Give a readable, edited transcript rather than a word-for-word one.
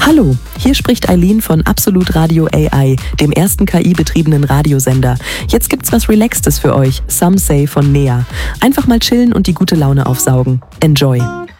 Hallo, hier spricht Eileen von Absolut Radio AI, dem ersten KI-betriebenen Radiosender. Jetzt gibt's was Relaxtes für euch, Some Say von Nea. Einfach mal chillen und die gute Laune aufsaugen. Enjoy!